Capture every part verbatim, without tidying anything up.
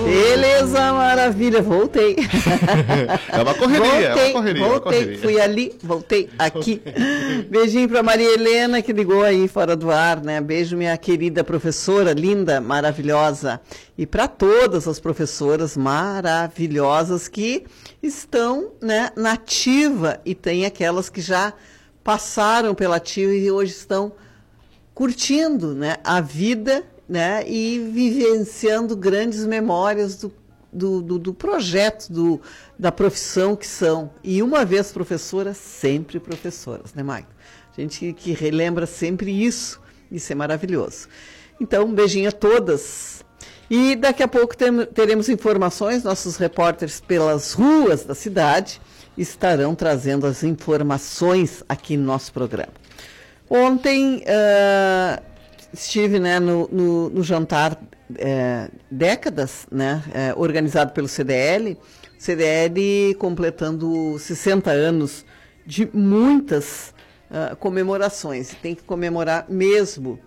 Beleza, maravilha, voltei. É uma correria, voltei, é uma correria. Voltei, uma correria. fui ali, voltei aqui. Beijinho para Maria Helena, que ligou aí fora do ar, né? Beijo, minha querida professora, linda, maravilhosa. E para todas as professoras maravilhosas que estão, né, na ativa, e tem aquelas que já passaram pela ativa e hoje estão curtindo, né, a vida, né, e vivenciando grandes memórias do, do, do, do projeto, do, da profissão que são. E uma vez professoras, sempre professoras, né, Maicon? Gente que, que relembra sempre isso, isso é maravilhoso. Então, um beijinho a todas. E daqui a pouco tem, teremos informações, nossos repórteres pelas ruas da cidade estarão trazendo as informações aqui no nosso programa. Ontem uh, estive, né, no, no, no jantar é, Décadas, né, é, organizado pelo C D L, C D L completando sessenta anos de muitas uh, comemorações, tem que comemorar mesmo.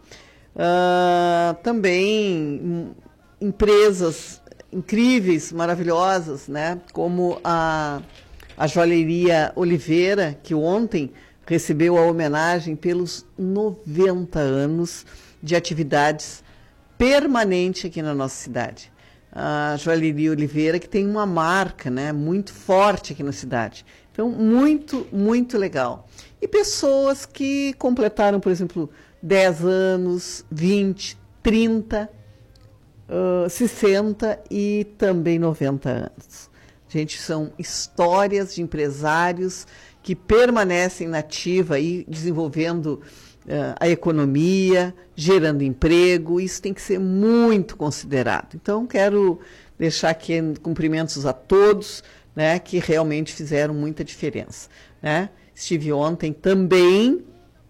Uh, também empresas incríveis, maravilhosas, né, como a, a Joalheria Oliveira, que ontem recebeu a homenagem pelos noventa anos de atividades permanentes aqui na nossa cidade. A Joalheria Oliveira, que tem uma marca, né, muito forte aqui na cidade. Então, muito, muito legal. E pessoas que completaram, por exemplo, dez anos, vinte, trinta, uh, sessenta e também noventa anos. Gente, são histórias de empresários que permanecem na ativa e desenvolvendo uh, a economia, gerando emprego. Isso tem que ser muito considerado. Então, quero deixar aqui cumprimentos a todos, né, que realmente fizeram muita diferença, né? Estive ontem também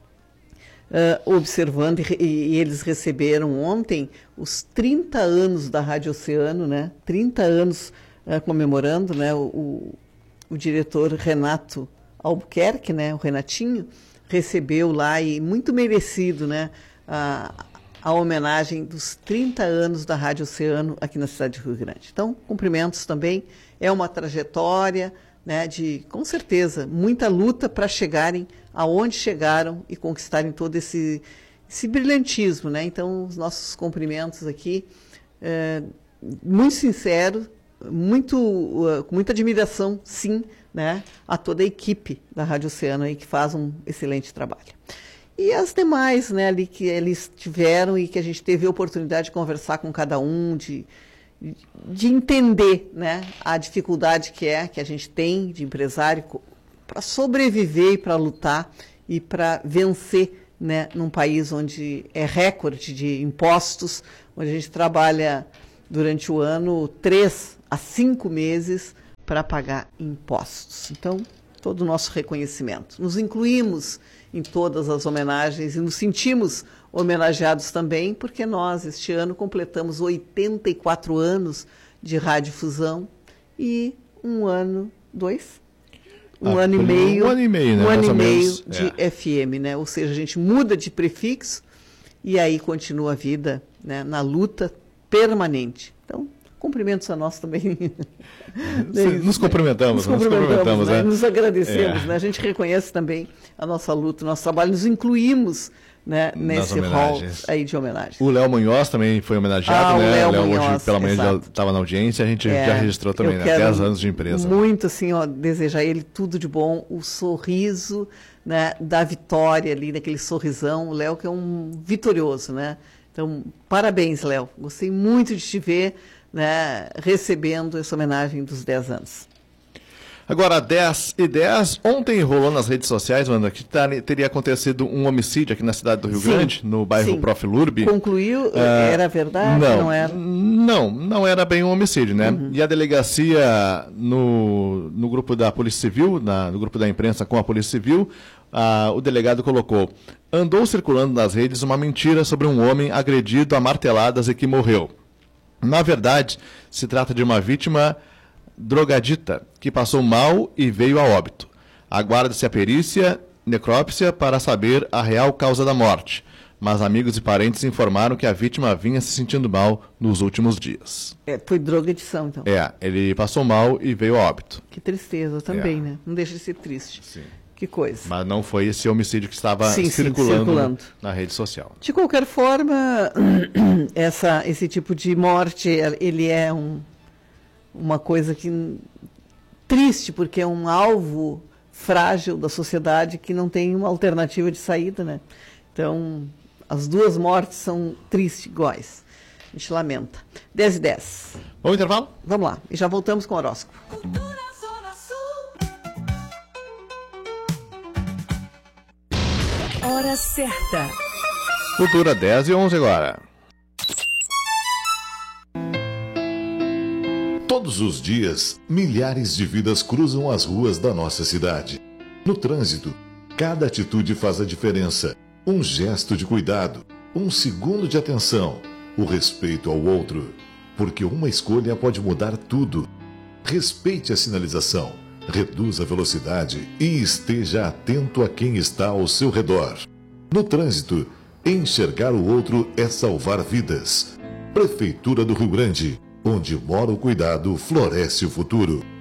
uh, observando, e, e eles receberam ontem os trinta anos da Rádio Oceano, né? trinta anos uh, comemorando, né? O, o, o diretor Renato Albuquerque, né, o Renatinho, recebeu lá, e muito merecido, né, a, a homenagem dos trinta anos da Rádio Oceano aqui na cidade de Rio Grande. Então, cumprimentos também, é uma trajetória, né, de, com certeza, muita luta para chegarem aonde chegaram e conquistarem todo esse, esse brilhantismo, né? Então, os nossos cumprimentos aqui, é, muito sincero, muito, uh, com muita admiração, sim, né, a toda a equipe da Rádio Oceano aí, que faz um excelente trabalho. E as demais, né, ali que eles tiveram e que a gente teve a oportunidade de conversar com cada um, de, de entender, né, a dificuldade que é, que a gente tem de empresário para sobreviver e para lutar e para vencer, né, num país onde é recorde de impostos, onde a gente trabalha durante o ano três a cinco meses para pagar impostos. Então, todo o nosso reconhecimento. Nos incluímos em todas as homenagens e nos sentimos homenageados também, porque nós, este ano, completamos oitenta e quatro anos de radiodifusão e um ano, dois? Um ah, ano e meio. Um ano e meio, né? Um ano e meio menos, de é. F M, né? Ou seja, a gente muda de prefixo e aí continua a vida, né, na luta permanente. Então, cumprimentos a nós também. Nos cumprimentamos, nos cumprimentamos, nos, cumprimentamos né? né? Nos agradecemos, é. né? A gente reconhece também a nossa luta, o nosso trabalho, nos incluímos, né, nesse hall aí de homenagem. O Léo Munhoz também foi homenageado, ah, né? O Léo, Léo Munhoz, hoje pela manhã exato. já estava na audiência, a gente é, já registrou também, né? dez anos de empresa. Muito, assim, ó, desejar a ele tudo de bom, o sorriso, né, da vitória ali, daquele sorrisão. O Léo que é um vitorioso, né? Então, parabéns, Léo. Gostei muito de te ver, né, recebendo essa homenagem dos dez anos. Agora, dez e dez, ontem rolou nas redes sociais, Wanda, que teria acontecido um homicídio aqui na cidade do Rio sim, Grande, no bairro sim. Prof. Lurbe. Concluiu? Uh, era verdade? Não, não era? Não, não era bem um homicídio, né? Uhum. E a delegacia, no, no grupo da Polícia Civil, na, no grupo da imprensa com a Polícia Civil, uh, o delegado colocou: andou circulando nas redes uma mentira sobre um homem agredido a marteladas e que morreu. Na verdade, se trata de uma vítima drogadita, que passou mal e veio a óbito. Aguarda-se a perícia, necrópsia, para saber a real causa da morte. mas amigos e parentes informaram que a vítima vinha se sentindo mal nos últimos dias. É, foi drogadição, então. É, ele passou mal e veio a óbito. Que tristeza também, É. né? Não deixa de ser triste. Sim. Que coisa. Mas não foi esse homicídio que estava Sim, sim, circulando, circulando. na rede social. De qualquer forma, essa, esse tipo de morte, ele é um, uma coisa que triste, porque é um alvo frágil da sociedade que não tem uma alternativa de saída, né? Então, as duas mortes são tristes iguais. A gente lamenta. dez e dez. Vamos ao intervalo? Vamos lá. E já voltamos com o horóscopo. Hora certa. Cultura dez e onze agora. Todos os dias, milhares de vidas cruzam as ruas da nossa cidade. No trânsito, cada atitude faz a diferença. Um gesto de cuidado, um segundo de atenção, o respeito ao outro. Porque uma escolha pode mudar tudo. Respeite a sinalização, reduza a velocidade e esteja atento a quem está ao seu redor. No trânsito, enxergar o outro é salvar vidas. Prefeitura do Rio Grande, onde mora o cuidado, floresce o futuro.